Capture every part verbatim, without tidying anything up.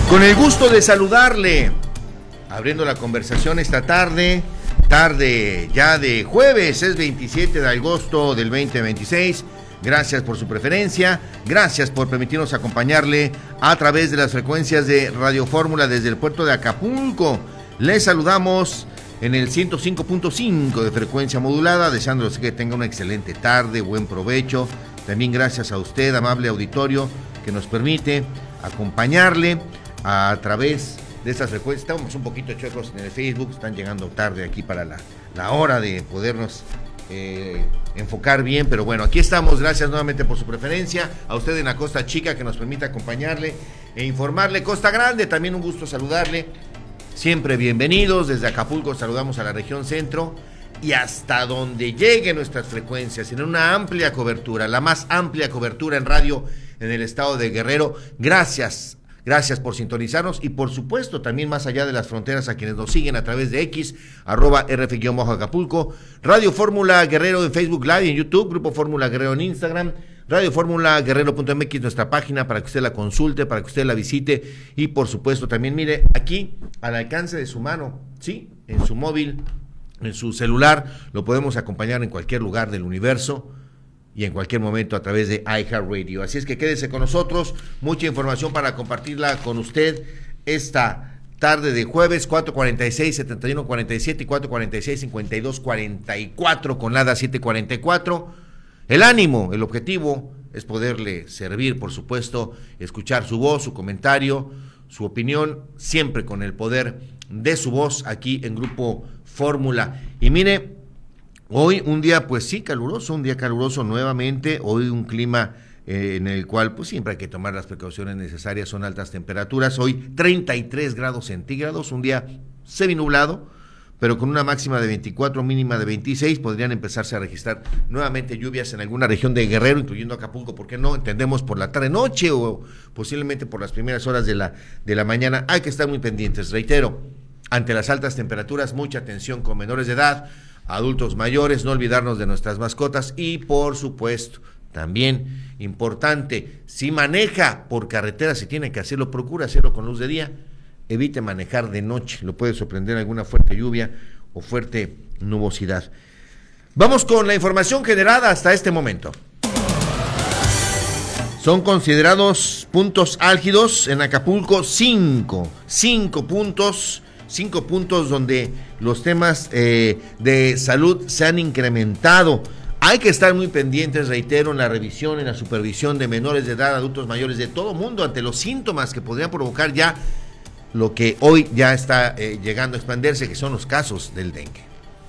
Con el gusto de saludarle, abriendo la conversación esta tarde, tarde ya de jueves, es veintisiete de agosto del veinte veintiséis. Gracias por su preferencia, gracias por permitirnos acompañarle a través de las frecuencias de Radio Fórmula desde el puerto de Acapulco. Les saludamos en el ciento cinco punto cinco de frecuencia modulada, deseándoles que tenga una excelente tarde, buen provecho. También gracias a usted, amable auditorio, que nos permite acompañarle a través de estas frecuencias. Estamos un poquito chuecos en el Facebook, están llegando tarde aquí para la, la hora de podernos eh, enfocar bien, pero bueno, aquí estamos. Gracias nuevamente por su preferencia, a usted en la Costa Chica que nos permite acompañarle e informarle. Costa Grande, también un gusto saludarle, siempre bienvenidos. Desde Acapulco saludamos a la región centro y hasta donde lleguen nuestras frecuencias, en una amplia cobertura, la más amplia cobertura en radio en el estado de Guerrero. Gracias, gracias por sintonizarnos y por supuesto también más allá de las fronteras a quienes nos siguen a través de X, arroba R F-Acapulco, Radio Fórmula Guerrero en Facebook Live y en YouTube, Grupo Fórmula Guerrero en Instagram, Radio Fórmula Guerrero punto M X, nuestra página para que usted la consulte, para que usted la visite y por supuesto también mire aquí al alcance de su mano, sí, en su móvil, en su celular, lo podemos acompañar en cualquier lugar del universo y en cualquier momento a través de iHeartRadio. Así es que quédese con nosotros, mucha información para compartirla con usted esta tarde de jueves, cuatro cuarenta y seis, setenta y uno cuarenta y siete y cuatro cuarenta y seis, cincuenta y dos cuarenta y cuatro con Lada siete cuarenta y cuatro. El ánimo, el objetivo es poderle servir, por supuesto, escuchar su voz, su comentario, su opinión, siempre con el poder de su voz aquí en Grupo Fórmula. Y mire, hoy un día pues sí caluroso, un día caluroso nuevamente, hoy un clima eh, en el cual pues siempre hay que tomar las precauciones necesarias, son altas temperaturas, hoy treinta y tres grados centígrados, un día seminublado, pero con una máxima de veinticuatro, mínima de veintiséis, podrían empezarse a registrar nuevamente lluvias en alguna región de Guerrero, incluyendo Acapulco, ¿por qué no? Entendemos por la tarde-noche o posiblemente por las primeras horas de la, de la mañana, hay que estar muy pendientes, reitero, ante las altas temperaturas, mucha atención con menores de edad, adultos mayores, no olvidarnos de nuestras mascotas y por supuesto, también importante, si maneja por carretera, si tiene que hacerlo, procura hacerlo con luz de día, evite manejar de noche, lo puede sorprender alguna fuerte lluvia o fuerte nubosidad. Vamos con la información generada hasta este momento. Son considerados puntos álgidos en Acapulco cinco, cinco puntos Cinco puntos donde los temas eh, de salud se han incrementado. Hay que estar muy pendientes, reitero, en la revisión, en la supervisión de menores de edad, adultos mayores, de todo mundo, ante los síntomas que podrían provocar ya lo que hoy ya está eh, llegando a expandirse, que son los casos del dengue.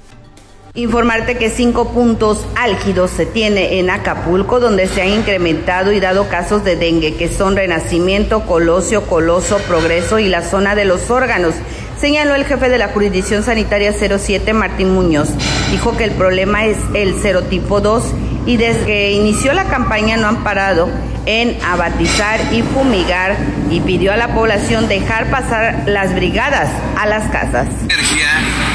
Informarte que cinco puntos álgidos se tiene en Acapulco donde se han incrementado y dado casos de dengue, que son Renacimiento, Colosio, Coloso, Progreso y la zona de los órganos, señaló el jefe de la Jurisdicción Sanitaria cero siete, Martín Muñoz. Dijo que el problema es el serotipo dos y desde que inició la campaña no han parado en abatizar y fumigar y pidió a la población dejar pasar las brigadas a las casas. Energía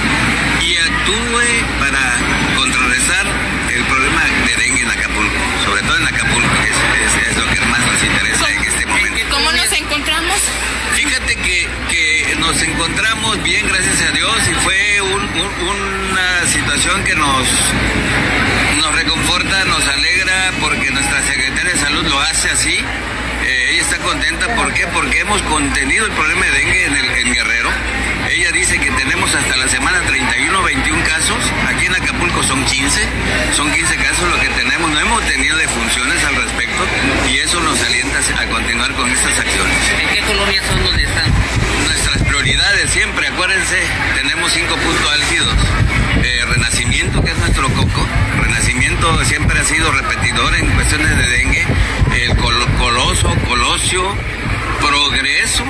y actúe para contrarrestar el problema de dengue en Acapulco, sobre todo en Acapulco, que es, es, es lo que más nos interesa en este momento. ¿Cómo nos encontramos? Fíjate que, que nos encontramos bien, gracias a Dios, y fue un, un, una situación que nos, nos reconforta, nos alegra, porque nuestra secretaria de Salud lo hace así. Eh, ella está contenta, ¿por qué? Porque hemos contenido el problema de dengue en, el, en Guerrero. Ella dice que tenemos hasta la semana treinta y uno, veintiún casos. Aquí en Acapulco son quince. Son quince casos lo que tenemos. No hemos tenido defunciones al respecto y eso nos alienta a continuar con estas acciones. ¿En qué colonias son donde están? Nuestras prioridades siempre, acuérdense, tenemos cinco puntos álgidos. Eh, Renacimiento, que es nuestro coco. Renacimiento siempre ha sido repetidor en cuestiones de dengue. El Col- Coloso, Colosio, Progreso.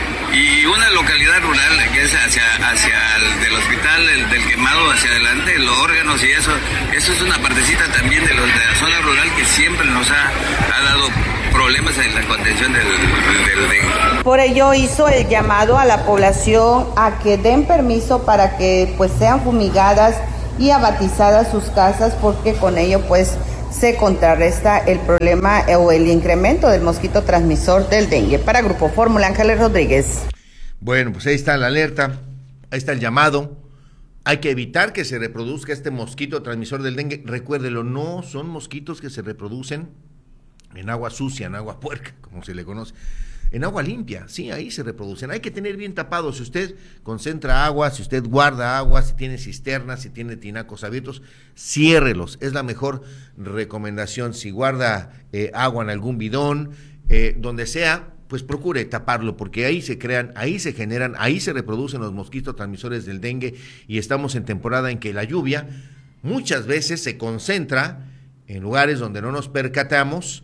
Y una localidad rural que es hacia hacia el del hospital, el del quemado hacia adelante, los órganos y eso, eso es una partecita también de, los, de la zona rural que siempre nos ha, ha dado problemas en la contención del, del dengue. Por ello hizo el llamado a la población a que den permiso para que pues sean fumigadas y abatizadas sus casas, porque con ello pues se contrarresta el problema o el incremento del mosquito transmisor del dengue. Para Grupo Fórmula, Ángeles Rodríguez. Bueno, pues ahí está la alerta, ahí está el llamado. Hay que evitar que se reproduzca este mosquito transmisor del dengue. Recuérdelo, no son mosquitos que se reproducen en agua sucia, en agua puerca, como se le conoce. En agua limpia, sí, ahí se reproducen. Hay que tener bien tapado. Si usted concentra agua, si usted guarda agua, si tiene cisternas, si tiene tinacos abiertos, ciérrelos. Es la mejor recomendación. Si guarda eh, agua en algún bidón, eh, donde sea, pues procure taparlo, porque ahí se crean, ahí se generan, ahí se reproducen los mosquitos transmisores del dengue, y estamos en temporada en que la lluvia muchas veces se concentra en lugares donde no nos percatamos,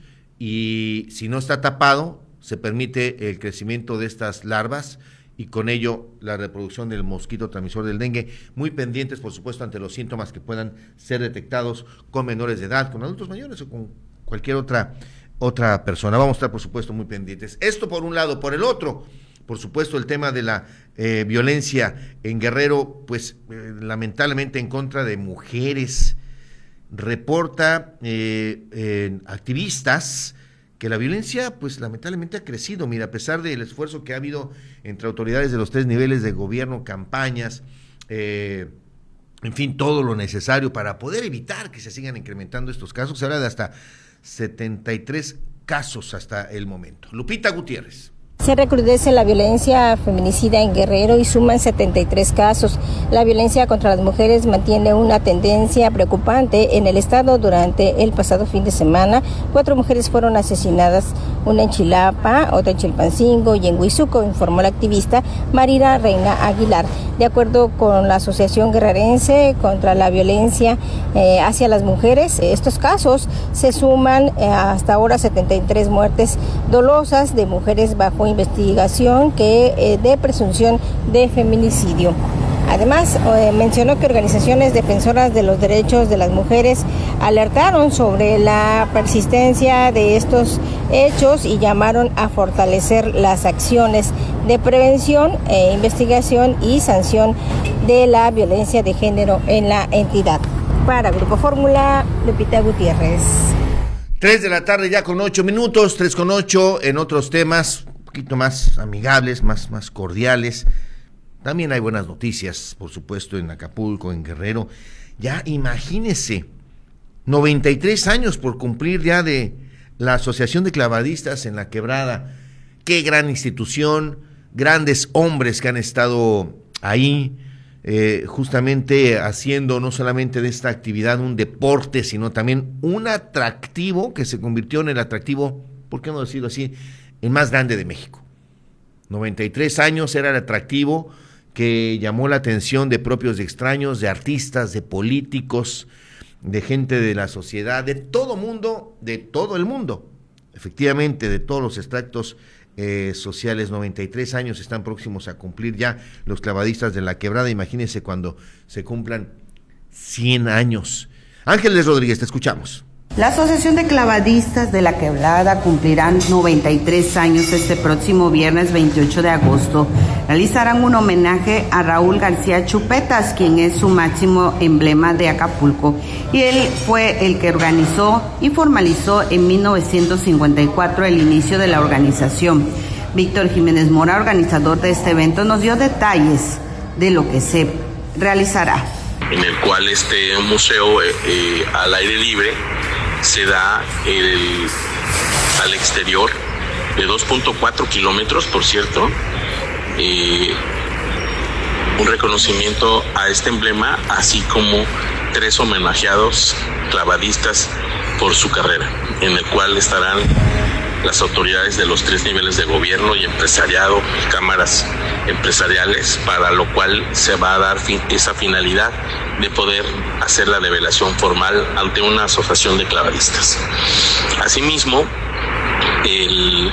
y si no está tapado, se permite el crecimiento de estas larvas y con ello la reproducción del mosquito transmisor del dengue. Muy pendientes, por supuesto, ante los síntomas que puedan ser detectados con menores de edad, con adultos mayores o con cualquier otra otra persona. Vamos a estar, por supuesto, muy pendientes. Esto por un lado. Por el otro, por supuesto, el tema de la eh, violencia en Guerrero, pues eh, lamentablemente en contra de mujeres. Reporta eh, eh, activistas que la violencia, pues lamentablemente ha crecido. Mira, a pesar del esfuerzo que ha habido entre autoridades de los tres niveles de gobierno, campañas, eh, en fin, todo lo necesario para poder evitar que se sigan incrementando estos casos. Se habla de hasta setenta y tres casos hasta el momento. Lupita Gutiérrez. Se recrudece la violencia feminicida en Guerrero y suman setenta y tres casos. La violencia contra las mujeres mantiene una tendencia preocupante en el estado. Durante el pasado fin de semana, cuatro mujeres fueron asesinadas, una en Chilapa, otra en Chilpancingo y en Huizuco, informó la activista Marira Reina Aguilar. De acuerdo con la Asociación Guerrerense contra la Violencia eh, hacia las Mujeres, estos casos se suman eh, hasta ahora setenta y tres muertes dolosas de mujeres bajo investigación que eh, de presunción de feminicidio. Además, eh, mencionó que organizaciones defensoras de los derechos de las mujeres alertaron sobre la persistencia de estos hechos y llamaron a fortalecer las acciones de prevención, eh, investigación y sanción de la violencia de género en la entidad. Para Grupo Fórmula, Lupita Gutiérrez. Tres de la tarde ya con ocho minutos, tres con ocho en otros temas un poquito más amigables, más, más cordiales. También hay buenas noticias, por supuesto, en Acapulco, en Guerrero. Ya imagínese, noventa y tres años por cumplir ya de la Asociación de Clavadistas en La Quebrada. Qué gran institución, grandes hombres que han estado ahí, eh, justamente haciendo no solamente de esta actividad un deporte, sino también un atractivo que se convirtió en el atractivo, ¿por qué no decirlo así?, el más grande de México. noventa y tres años era el atractivo que llamó la atención de propios y extraños, de artistas, de políticos, de gente de la sociedad, de todo mundo, de todo el mundo, efectivamente, de todos los extractos eh, sociales. noventa y tres años están próximos a cumplir ya los clavadistas de La Quebrada. Imagínense cuando se cumplan cien años. Ángeles Rodríguez, te escuchamos. La Asociación de Clavadistas de La Quebrada cumplirán noventa y tres años este próximo viernes veintiocho de agosto. Realizarán un homenaje a Raúl García Chupetas, quien es su máximo emblema de Acapulco, y él fue el que organizó y formalizó en mil novecientos cincuenta y cuatro el inicio de la organización. Víctor Jiménez Mora, organizador de este evento, nos dio detalles de lo que se realizará. En el cual este museo eh, eh, al aire libre se da el, al exterior de dos punto cuatro kilómetros, por cierto, eh, un reconocimiento a este emblema, así como tres homenajeados clavadistas por su carrera, en el cual estarán las autoridades de los tres niveles de gobierno y empresariado, cámaras empresariales, para lo cual se va a dar fin, esa finalidad de poder hacer la develación formal ante una asociación de clavadistas. Asimismo, el,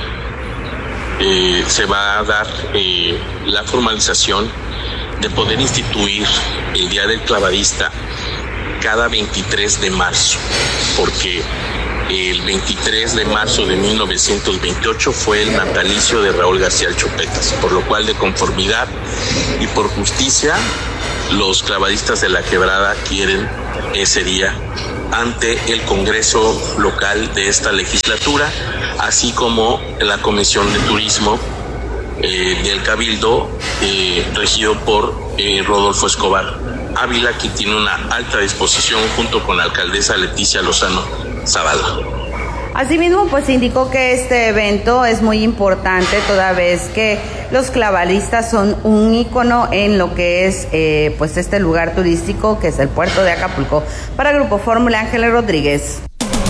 eh, se va a dar eh, la formalización de poder instituir el Día del Clavadista cada veintitrés de marzo, porque el veintitrés de marzo de mil novecientos veintiocho fue el natalicio de Raúl García Chupetas, por lo cual, de conformidad y por justicia, los clavadistas de La Quebrada quieren ese día ante el Congreso local de esta legislatura, así como la Comisión de Turismo eh, del Cabildo, eh, regido por eh, Rodolfo Escobar Ávila, que tiene una alta disposición junto con la alcaldesa Leticia Lozano Zavala. Asimismo, pues indicó que este evento es muy importante toda vez que los clavalistas son un ícono en lo que es eh, pues este lugar turístico que es el puerto de Acapulco. Para Grupo Fórmula, Ángeles Rodríguez.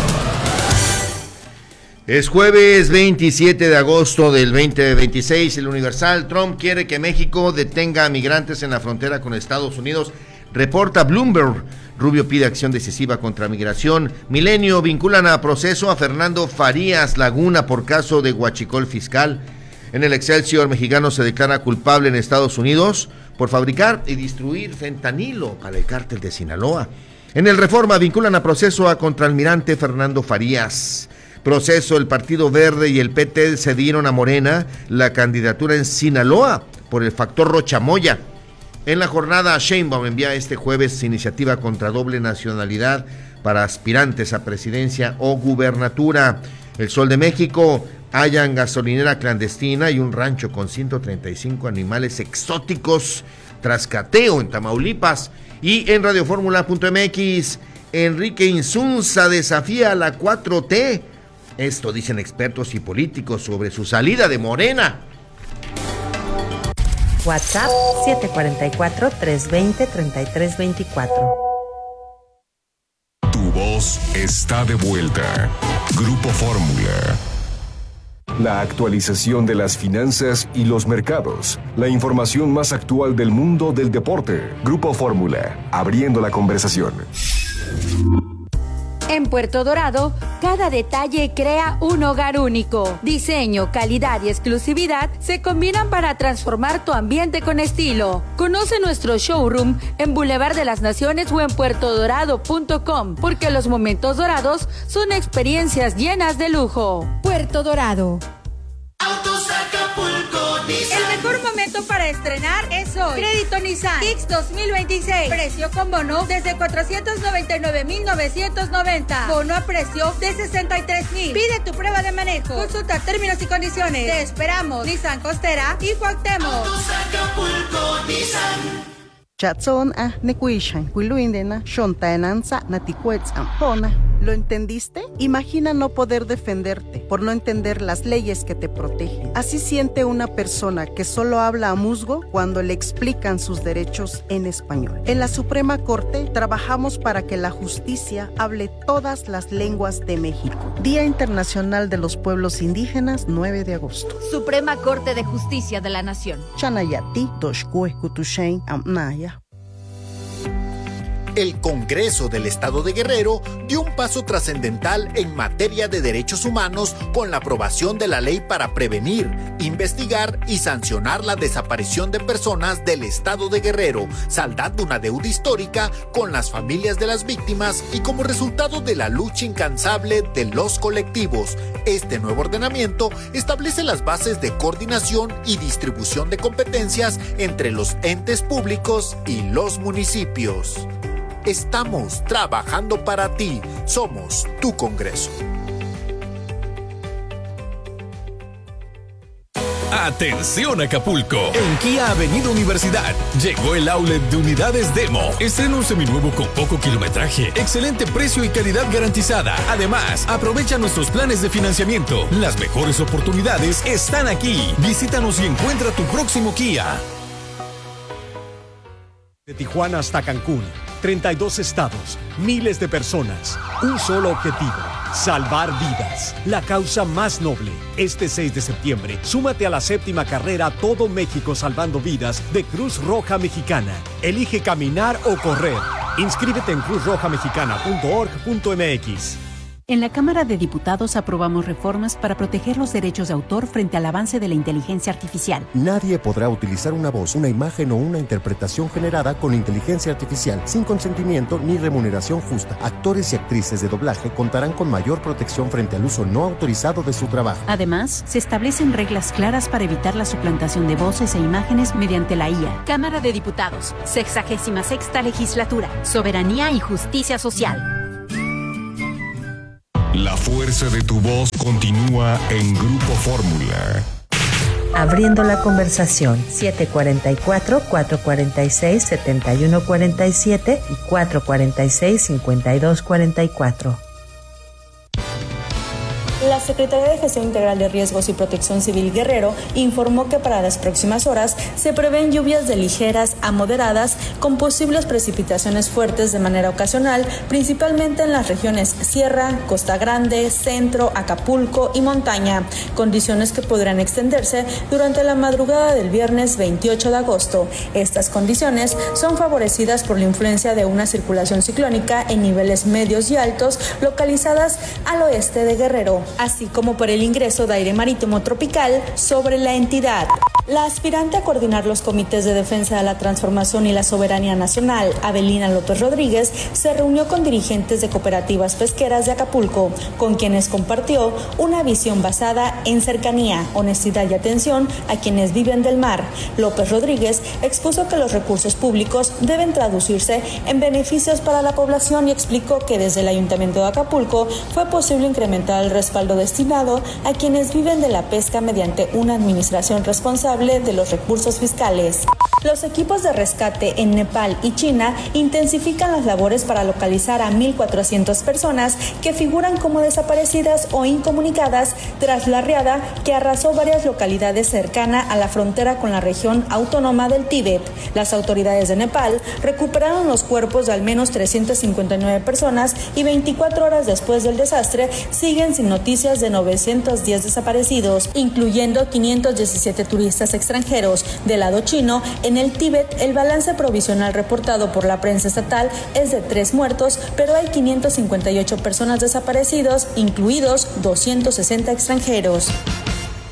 Es jueves veintisiete de agosto del veinte veintiséis, el Universal. Trump quiere que México detenga a migrantes en la frontera con Estados Unidos, reporta Bloomberg. Rubio pide acción decisiva contra migración. Milenio, vinculan a proceso a Fernando Farías Laguna por caso de huachicol fiscal. En el Excelsior, mexicano se declara culpable en Estados Unidos por fabricar y distribuir fentanilo para el cártel de Sinaloa. En el Reforma, vinculan a proceso a contraalmirante Fernando Farías. Proceso, el Partido Verde y el P T cedieron a Morena la candidatura en Sinaloa por el factor Rochamoya. En la jornada, Sheinbaum envía este jueves iniciativa contra doble nacionalidad para aspirantes a presidencia o gubernatura. El Sol de México, hallan gasolinera clandestina y un rancho con ciento treinta y cinco animales exóticos tras cateo en Tamaulipas. Y en radioformula punto m x, Enrique Insunza desafía a la cuatro T. Esto dicen expertos y políticos sobre su salida de Morena. WhatsApp siete cuatro cuatro, tres dos cero, tres tres dos cuatro. Tu voz está de vuelta. Grupo Fórmula. La actualización de las finanzas y los mercados. La información más actual del mundo del deporte. Grupo Fórmula, abriendo la conversación. En Puerto Dorado, cada detalle crea un hogar único. Diseño, calidad y exclusividad se combinan para transformar tu ambiente con estilo. Conoce nuestro showroom en Boulevard de las Naciones o en puerto dorado punto com, porque los momentos dorados son experiencias llenas de lujo. Puerto Dorado. Autos Acapulco Nissan. El mejor momento para estrenar es hoy. Crédito Nissan Kicks dos mil veintiséis. Precio con bono desde cuatrocientos noventa y nueve mil novecientos noventa. Bono a precio de sesenta y tres mil. Pide tu prueba de manejo. Consulta términos y condiciones. Te esperamos. Nissan Costera y Cuauhtémoc. Autos Acapulco Nissan. Chatson a nekuishan, kuiluindena, shontaenanza, naticuetz ampona. ¿Lo entendiste? Imagina no poder defenderte por no entender las leyes que te protegen. Así siente una persona que solo habla a musgo cuando le explican sus derechos en español. En la Suprema Corte trabajamos para que la justicia hable todas las lenguas de México. Día Internacional de los Pueblos Indígenas, nueve de agosto. Suprema Corte de Justicia de la Nación. Chanayati, Toshkue, Kutushain, Amnaya. El Congreso del Estado de Guerrero dio un paso trascendental en materia de derechos humanos con la aprobación de la ley para prevenir, investigar y sancionar la desaparición de personas del Estado de Guerrero, saldando una deuda histórica con las familias de las víctimas y como resultado de la lucha incansable de los colectivos. Este nuevo ordenamiento establece las bases de coordinación y distribución de competencias entre los entes públicos y los municipios. Estamos trabajando para ti. Somos tu Congreso. Atención Acapulco, en Kia Avenida Universidad llegó el outlet de unidades Demo. Estrena un seminuevo con poco kilometraje, excelente precio y calidad garantizada. Además, aprovecha nuestros planes de financiamiento. Las mejores oportunidades están aquí. Visítanos y encuentra tu próximo Kia. De Tijuana hasta Cancún, treinta y dos estados, miles de personas, un solo objetivo, salvar vidas, la causa más noble. Este seis de septiembre, súmate a la séptima carrera Todo México Salvando Vidas de Cruz Roja Mexicana. Elige caminar o correr. Inscríbete en cruz roja mexicana punto org punto m x. En la Cámara de Diputados aprobamos reformas para proteger los derechos de autor frente al avance de la inteligencia artificial. Nadie podrá utilizar una voz, una imagen o una interpretación generada con inteligencia artificial sin consentimiento ni remuneración justa. Actores y actrices de doblaje contarán con mayor protección frente al uso no autorizado de su trabajo. Además, se establecen reglas claras para evitar la suplantación de voces e imágenes mediante la I A. Cámara de Diputados, sexagésima sexta legislatura, Soberanía y Justicia Social. La fuerza de tu voz continúa en Grupo Fórmula. Abriendo la conversación, siete cuatro cuatro, cuatro cuatro seis, siete uno cuatro siete y cuatro cuatro seis, cinco dos cuatro cuatro. La Secretaría de Gestión Integral de Riesgos y Protección Civil Guerrero informó que para las próximas horas se prevén lluvias de ligeras a moderadas con posibles precipitaciones fuertes de manera ocasional, principalmente en las regiones Sierra, Costa Grande, Centro, Acapulco y Montaña, condiciones que podrán extenderse durante la madrugada del viernes veintiocho de agosto. Estas condiciones son favorecidas por la influencia de una circulación ciclónica en niveles medios y altos localizadas al oeste de Guerrero, así como por el ingreso de aire marítimo tropical sobre la entidad. La aspirante a coordinar los comités de defensa de la transformación y la soberanía nacional, Avelina López Rodríguez, se reunió con dirigentes de cooperativas pesqueras de Acapulco, con quienes compartió una visión basada en cercanía, honestidad y atención a quienes viven del mar. López Rodríguez expuso que los recursos públicos deben traducirse en beneficios para la población y explicó que desde el Ayuntamiento de Acapulco fue posible incrementar el respaldo destinado a quienes viven de la pesca mediante una administración responsable de los recursos fiscales. Los equipos de rescate en Nepal y China intensifican las labores para localizar a mil cuatrocientas personas que figuran como desaparecidas o incomunicadas tras la riada que arrasó varias localidades cercanas a la frontera con la región autónoma del Tíbet. Las autoridades de Nepal recuperaron los cuerpos de al menos trescientas cincuenta y nueve personas y veinticuatro horas después del desastre siguen sin noticias de novecientos diez desaparecidos, incluyendo quinientos diecisiete turistas extranjeros. Del lado chino, en el Tíbet, el balance provisional reportado por la prensa estatal es de tres muertos, pero hay quinientas cincuenta y ocho personas desaparecidos, incluidos doscientos sesenta extranjeros.